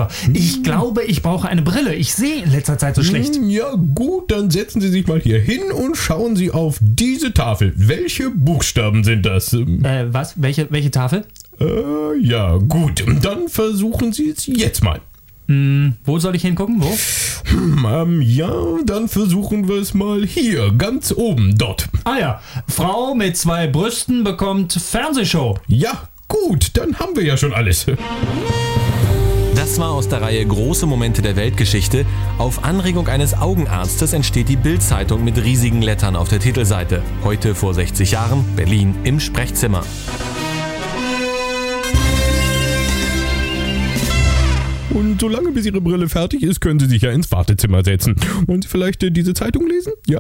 Doktor. Ich glaube, ich brauche eine Brille. Ich sehe in letzter Zeit so schlecht. Ja gut, dann setzen Sie sich mal hier hin und schauen Sie auf diese Tafel. Welche Buchstaben sind das? Was? Welche Tafel? Ja gut, dann versuchen Sie es jetzt mal. Wo soll ich hingucken? Wo? Ja, dann versuchen wir es mal hier, ganz oben, dort. Ah ja, Frau mit 2 Brüsten bekommt Fernsehshow. Ja, gut, dann haben wir ja schon alles. Das war aus der Reihe Große Momente der Weltgeschichte. Auf Anregung eines Augenarztes entsteht die Bild-Zeitung mit riesigen Lettern auf der Titelseite. Heute vor 60 Jahren, Berlin im Sprechzimmer. Und solange bis Ihre Brille fertig ist, können Sie sich ja ins Wartezimmer setzen. Wollen Sie vielleicht diese Zeitung lesen? Ja?